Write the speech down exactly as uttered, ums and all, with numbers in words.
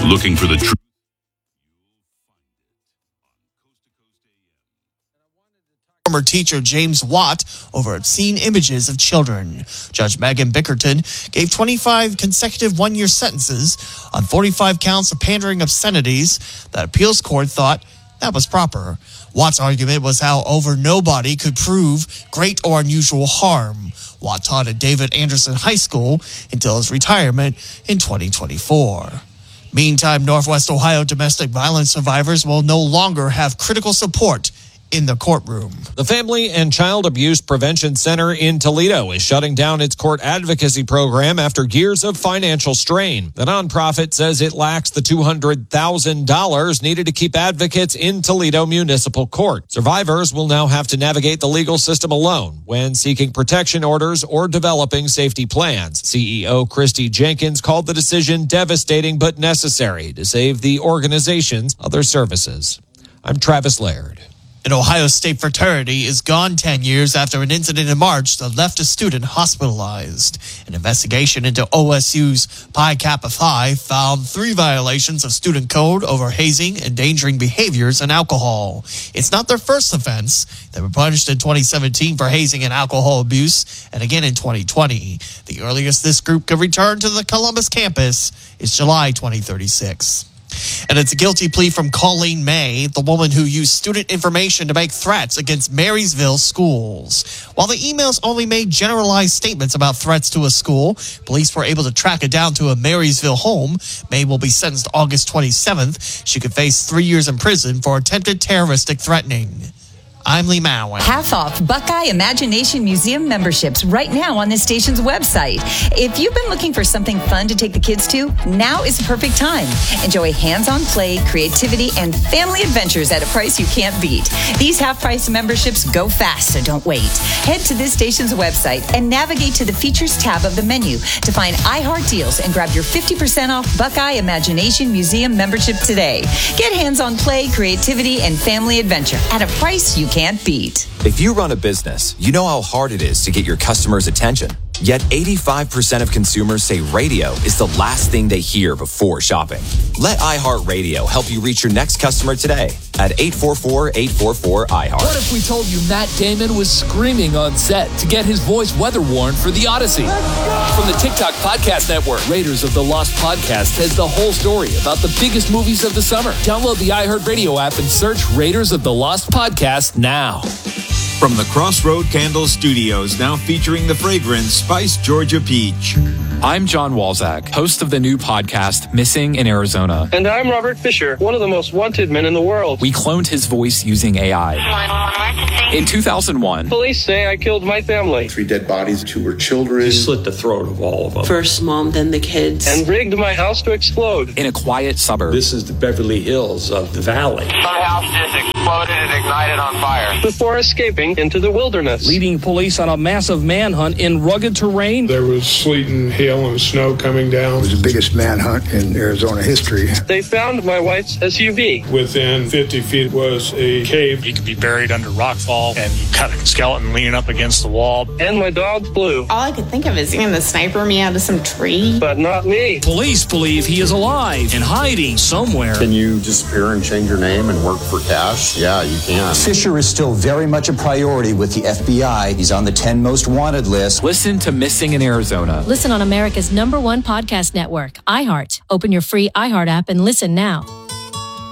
Looking for the truth. Former teacher James Watt over obscene images of children. Judge Megan Bickerton gave twenty-five consecutive one-year sentences on forty-five counts of pandering obscenities. That appeals court thought that was proper. Watt's argument was how over nobody could prove great or unusual harm. Watt taught at David Anderson High School until his retirement in twenty twenty-four. Meantime, Northwest Ohio domestic violence survivors will no longer have critical support in the courtroom. The Family and Child Abuse Prevention Center in Toledo is shutting down its court advocacy program after years of financial strain. The nonprofit says it lacks the two hundred thousand dollars needed to keep advocates in Toledo Municipal Court. Survivors will now have to navigate the legal system alone when seeking protection orders or developing safety plans. C E O Christy Jenkins called the decision devastating but necessary to save the organization's other services. I'm Travis Laird. An Ohio State fraternity is gone ten years after an incident in March that left a student hospitalized. An investigation into O S U's Pi Kappa Phi found three violations of student code over hazing, endangering behaviors, and alcohol. It's not their first offense. They were punished in twenty seventeen for hazing and alcohol abuse, and again in twenty twenty. The earliest this group could return to the Columbus campus is July twenty thirty-six. And it's a guilty plea from Colleen May, the woman who used student information to make threats against Marysville schools. While the emails only made generalized statements about threats to a school, police were able to track it down to a Marysville home. May will be sentenced August twenty-seventh. She could face three years in prison for attempted terroristic threatening. I'm Lee Mowen. Half off Buckeye Imagination Museum memberships right now on this station's website. If you've been looking for something fun to take the kids to, now is the perfect time. Enjoy hands-on play, creativity, and family adventures at a price you can't beat. These half-price memberships go fast, so don't wait. Head to this station's website and navigate to the Features tab of the menu to find iHeart deals and grab your fifty percent off Buckeye Imagination Museum membership today. Get hands-on play, creativity, and family adventure at a price you can't beat. If you run a business, you know how hard it is to get your customers' attention. Yet eighty-five percent of consumers say radio is the last thing they hear before shopping. Let iHeartRadio help you reach your next customer today at eight four four, eight four four, iHeart. What if we told you Matt Damon was screaming on set to get his voice weather worn for The Odyssey? From the TikTok Podcast Network, Raiders of the Lost Podcast has the whole story about the biggest movies of the summer. Download the iHeartRadio app and search Raiders of the Lost Podcast now. From the Crossroad Candle Studios, now featuring the fragrance Spice Georgia Peach. I'm John Walzak, host of the new podcast, Missing in Arizona. And I'm Robert Fisher, one of the most wanted men in the world. We cloned his voice using A I. In two thousand one, police say I killed my family. Three dead bodies, two were children. He slit the throat of all of them. First mom, then the kids. And rigged my house to explode. In a quiet suburb. This is the Beverly Hills of the valley. My house just exploded and ignited on fire. Before escaping into the wilderness. Leading police on a massive manhunt in rugged terrain. There was sleet and hail and snow coming down. It was the biggest manhunt in Arizona history. They found my wife's S U V. Within fifty feet was a cave. He could be buried under rockfall, and you cut a skeleton leaning up against the wall. And my dog flew. All I could think of is seeing the sniper me out of some tree. But not me. Police believe he is alive and hiding somewhere. Can you disappear and change your name and work for cash? Yeah, you can. Fisher is still very much a priority with the F B I. He's on the ten most wanted list. Listen to Missing in Arizona. Listen on America's number one podcast network, iHeart. Open your free iHeart app and listen now.